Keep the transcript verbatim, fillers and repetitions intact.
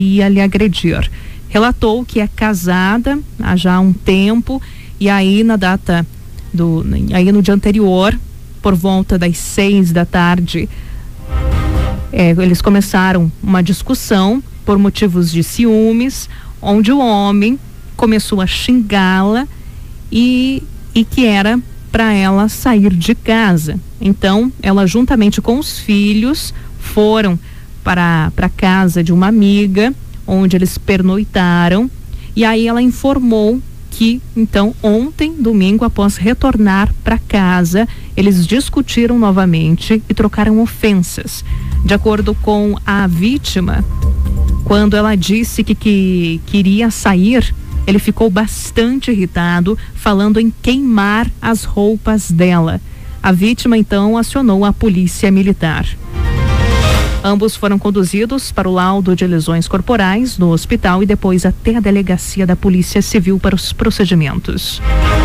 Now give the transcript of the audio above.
ia lhe agredir. Relatou que é casada há já um tempo e aí na data do, aí no dia anterior, por volta das seis da tarde, é, eles começaram uma discussão por motivos de ciúmes, onde o homem começou a xingá-la e, e que era para ela sair de casa. Então, ela juntamente com os filhos foram para para casa de uma amiga, onde eles pernoitaram, e aí ela informou que, então, ontem, domingo, após retornar para casa, eles discutiram novamente e trocaram ofensas. De acordo com a vítima, quando ela disse que, que queria sair, ele ficou bastante irritado, falando em queimar as roupas dela. A vítima, então, acionou a polícia militar. Ambos foram conduzidos para o laudo de lesões corporais no hospital e depois até a delegacia da Polícia Civil para os procedimentos.